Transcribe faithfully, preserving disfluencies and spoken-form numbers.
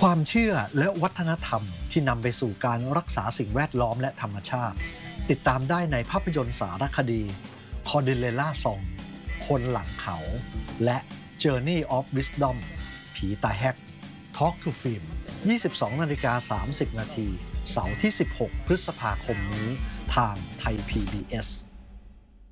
ความเชื่อและวัฒนธรรมที่นำไปสู่การรักษาสิ่งแวดล้อมและธรรมชาติติดตามได้ในภาพยนตร์สารคดี Cordillera Song คนหลังเขาและ Journey of Wisdom ผีตาแฮก Talk to Film ยี่สิบสองนาฬิกาสามสิบนาทีเสาร์ที่สิบหกพฤษภาคมนี้ทางไทย พี บี เอส